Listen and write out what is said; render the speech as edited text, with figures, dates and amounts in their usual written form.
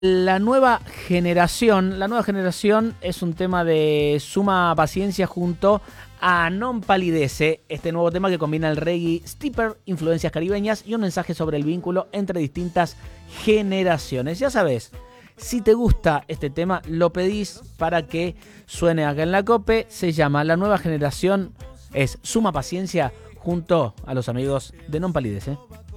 La nueva generación es un tema de suma paciencia junto a Non Palidece, este nuevo tema que combina el reggae steeper, influencias caribeñas y un mensaje sobre el vínculo entre distintas generaciones. Ya sabes, si te gusta este tema, lo pedís para que suene acá en la COPE. Se llama La Nueva Generación, es Suma Paciencia junto a los amigos de Non Palidece.